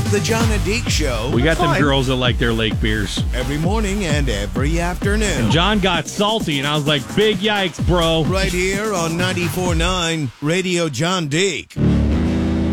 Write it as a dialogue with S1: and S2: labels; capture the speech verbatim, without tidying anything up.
S1: The John and Deke Show.
S2: We got them
S3: Fine.
S2: girls that like their lake beers.
S1: Every morning and every afternoon.
S2: John got salty, and I was like, big yikes, bro.
S1: Right here on ninety-four point nine Radio John Deke.